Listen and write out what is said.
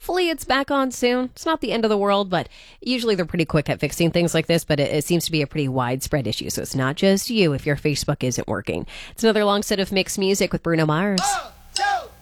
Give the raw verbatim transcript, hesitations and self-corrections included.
hopefully it's back on soon. It's not the end of the world, but usually they're pretty quick at fixing things like this, but it, it seems to be a pretty widespread issue. So it's not just you if your Facebook isn't working. It's another long set of mixed music with Bruno Mars.